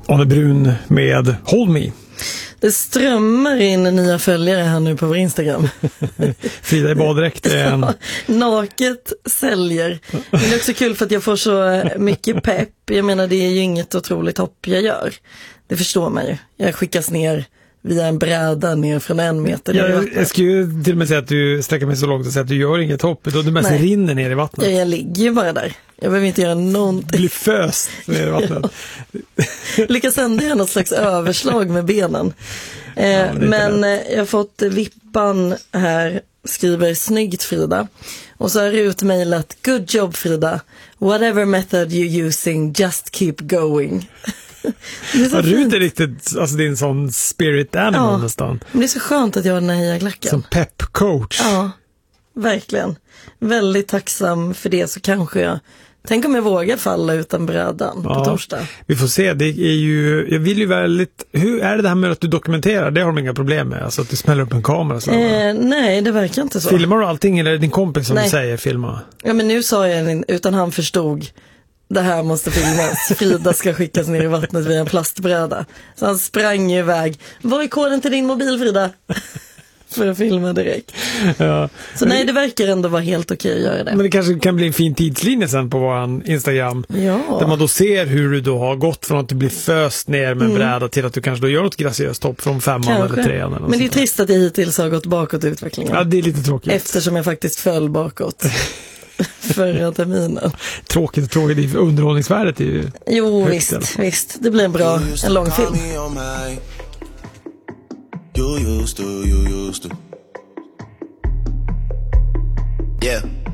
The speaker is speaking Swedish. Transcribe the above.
Anne Brun med Hold Me. Det strömmar in nya följare här nu på vår Instagram. Frida i baddräkt är en... Naket säljer. Men det är också kul för att jag får så mycket pepp. Jag menar, det är ju inget otroligt hopp jag gör. Det förstår man ju. Jag skickas ner via en bräda ner från 1 meter. Jag skulle ju till och med säga att du sträcker mig så långt och säga att du gör inget hopp. Då du mest rinner ner i vattnet. Jag ligger ju bara där. Jag behöver inte göra någonting. Blir föst ner i vattnet. Lyckas ändå göra något slags överslag med benen. Men jag har fått Vippan här, skriver snyggt Frida. Och så har Rut mejlat: good job Frida. Whatever method you're using, just keep going. Rut är riktigt, alltså din sån spirit animal nästan. Men det är så skönt att jag har den här hejaklacken. Som pep-coach. Ja, verkligen. Väldigt tacksam för det, så kanske jag... Tänk om jag vågar falla utan brädan på torsdag. Vi får se, det är ju... Jag vill ju väldigt... Hur är det här med att du dokumenterar? Det har de inga problem med. Alltså att du smäller upp en kamera. Nej, det verkar inte så. Filmar du allting eller är det din kompis som du säger filma? Ja, men nu sa jag utan han förstod... Det här måste filmas. Frida ska skickas ner i vattnet via en plastbräda. Så han sprang ju iväg. Vad är koden till din mobil, Frida? För att filma direkt. Ja. Så nej, det verkar ändå vara helt okej att göra det. Men det kanske kan bli en fin tidslinje sen på vår Instagram. Ja. Där man då ser hur du då har gått från att du blir föst ner med en bräda till att du kanske då gör något graciöst hopp från 5:an eller 3:an. Men det är trist att jag hittills har gått bakåt i utvecklingen. Ja, det är lite tråkigt. Eftersom jag faktiskt föll bakåt. Förra terminen. Tråkigt. Underhållningsvärdet är ju... Jo, visst. Det blir en lång film. You used to. Yeah.